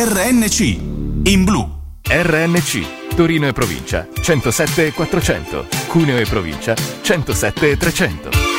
RNC, in blu. RNC, Torino e provincia 107 400, Cuneo e provincia 107 300.